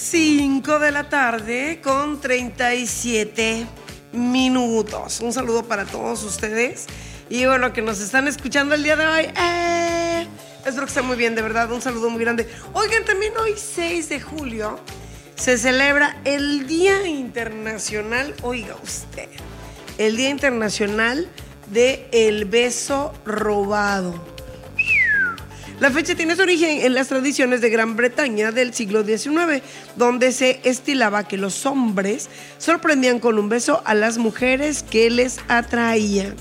5 de la tarde con 37 minutos. Un saludo para todos ustedes. Y bueno, que nos están escuchando el día de hoy. Espero que estén muy bien, de verdad. Un saludo muy grande. Oigan, también hoy 6 de julio se celebra el Día Internacional, oiga usted, el Día Internacional del Beso Robado. La fecha tiene su origen en las tradiciones de Gran Bretaña del siglo XIX, donde se estilaba que los hombres sorprendían con un beso a las mujeres que les atraían.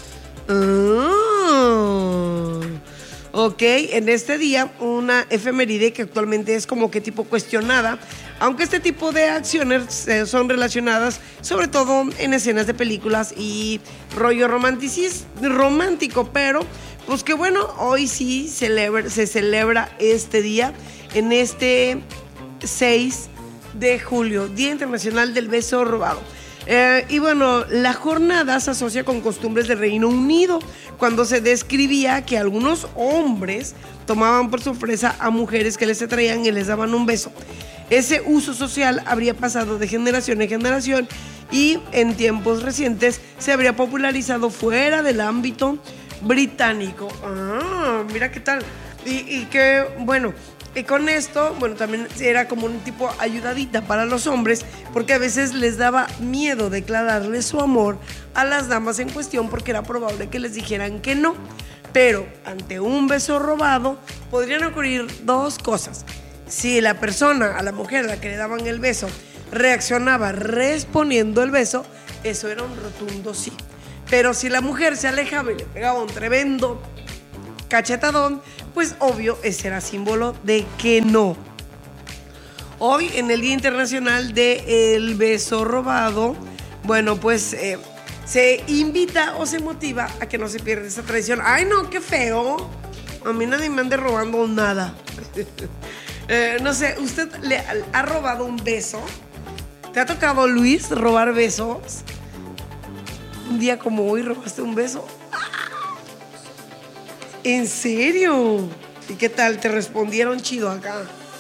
Ok, en este día una efeméride que actualmente es como que tipo cuestionada, aunque este tipo de acciones son relacionadas sobre todo en escenas de películas y rollo romántico, pero pues que bueno, hoy sí se celebra este día, en este 6 de julio, Día Internacional del Beso Robado. Y bueno, la jornada se asocia con costumbres del Reino Unido, cuando se describía que algunos hombres tomaban por sorpresa a mujeres que les atraían y les daban un beso. Ese uso social habría pasado de generación en generación y en tiempos recientes se habría popularizado fuera del ámbito británico. Mira qué tal. Y que bueno, y con esto, bueno, también era como un tipo ayudadita para los hombres, porque a veces les daba miedo declararle su amor a las damas en cuestión, porque era probable que les dijeran que no. Pero ante un beso robado podrían ocurrir dos cosas. Si la persona, a la mujer a la que le daban el beso, reaccionaba respondiendo el beso, eso era un rotundo sí. Pero si la mujer se alejaba y le pegaba un tremendo cachetadón, pues obvio, ese era símbolo de que no. Hoy, en el Día Internacional del Beso Robado, bueno, pues se invita o se motiva a que no se pierda esa tradición. ¡Ay, no, qué feo! A mí nadie me ande robando nada. No sé, ¿usted le ha robado un beso? ¿Te ha tocado, Luis, robar besos? Un día como hoy robaste un beso. ¿En serio? ¿Y qué tal? ¿Te respondieron chido acá?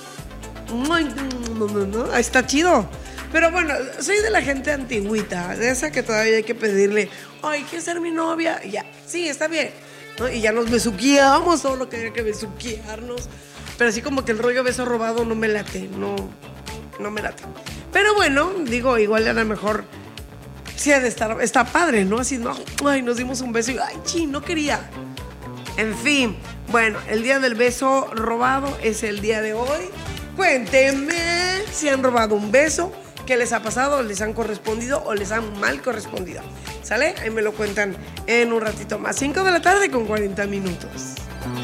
No, está chido. Pero bueno, soy de la gente antigüita, de esa que todavía hay que pedirle, ay, ¿quieres ser mi novia? Y ya, sí, está bien, ¿no? Y ya nos besuqueamos, todo lo que había que besuquearnos. Pero así como que el rollo beso robado no me late, no me late. Pero bueno, digo, igual a lo mejor sí ha de estar, está padre, ¿no? Así, no, ay, nos dimos un beso y, ay, chi, no quería. En fin, bueno, el día del beso robado es el día de hoy. Cuéntenme si han robado un beso, qué les ha pasado, les han correspondido o les han mal correspondido. ¿Sale? Ahí me lo cuentan en un ratito más. 5 de la tarde con 40 minutos.